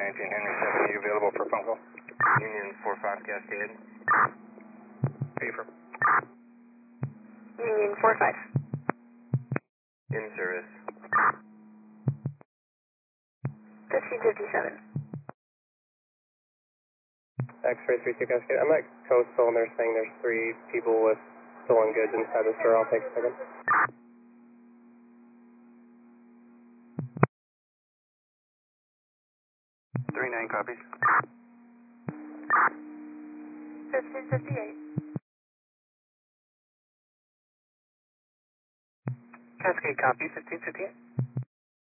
19 Henry 7, are you available for a phone call? Union 45 Cascade. Paper. Union 45. In service. 1557. X-ray 32 Cascade. I'm at Coastal and they're saying there's 3 people with stolen goods inside the store. I'll take a second. 39 copies. 1558. Cascade copy, 1558.